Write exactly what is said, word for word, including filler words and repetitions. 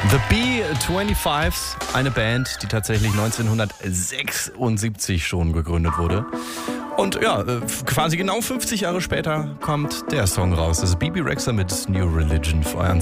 The B fünfundzwanzig, eine Band, die tatsächlich neunzehnhundertsechsundsiebzig schon gegründet wurde. Und ja, quasi genau fünfzig Jahre später kommt der Song raus. Das ist Bebe Rexha mit New Religion für euren